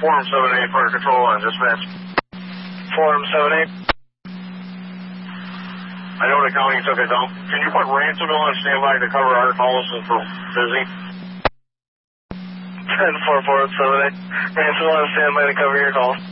Forum 7-8, fire control on dispatch. Forum 7-8. I know the county took it down. Can you put Ransomville on standby to cover our calls since we're busy? 10-4 Forum 7-8. Ransomville on standby to cover your call.